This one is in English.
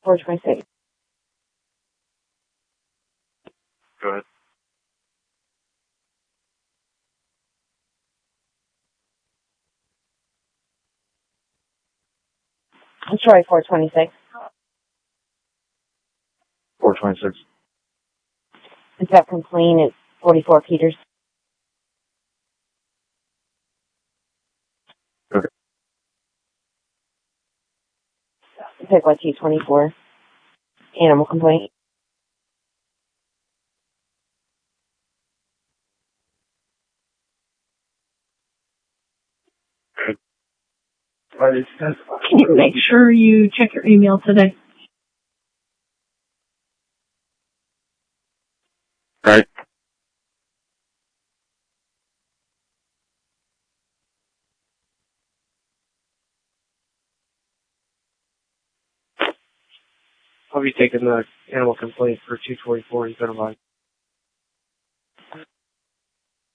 426. Go ahead. Troy 426. 426. It's up from Clean at 44 Peters. Okay. Pick what T24. Animal complaint. Can you make sure you check your email today? Right. I'll be taking the animal complaint for 224 instead of